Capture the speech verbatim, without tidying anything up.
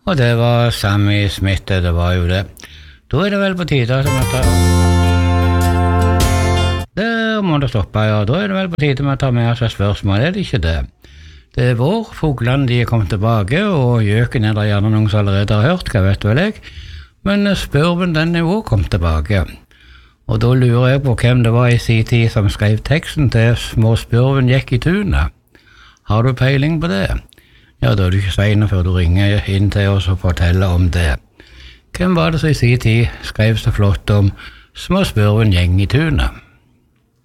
Og det var Sammy Smith, det var jo det. Da er det vel på tide som at Der må det stoppe, ja. Da er det vel på tide med å ta med oss et spørsmål, er det ikke det? Det er vår, fuglene de er kommet tilbake, og gjøken er det gjerne noen som allerede har hørt, hva vet vel jeg. Men spurven den er også kommet tilbake. Og da lurer jeg på hvem det var i sin tid som skrev teksten til Små spurven gikk i tunet. Har du peiling på det? Ja, da er du ikke senere før du ringer inn til oss og forteller om det. Hvem var det som i sin tid skrev så flott om Små spurven gikk i tunet?